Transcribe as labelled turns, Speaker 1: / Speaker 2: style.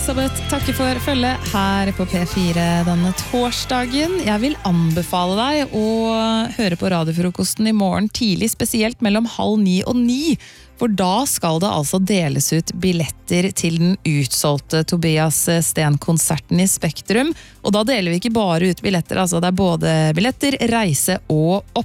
Speaker 1: Elisabeth takker for følget her på P4 denne torsdagen. Jeg vil anbefale deg å høre på radiofrokosten i morgen tidlig, spesielt mellom 8:30 og 9, for da skal det altså deles ut billetter til den utsolgte Tobias Sten-konserten i Spektrum. Og da deler vi ikke bare ut billetter, altså det er både billetter, reise og